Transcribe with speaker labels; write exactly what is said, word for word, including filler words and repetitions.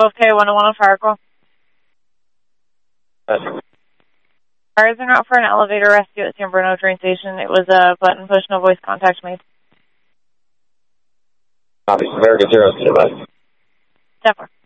Speaker 1: Okay, one oh one on fire call. Fires are out for an elevator rescue at San Bruno train station. It was a button push, no voice contact made.
Speaker 2: Copy. American Zero, stand by.
Speaker 1: Step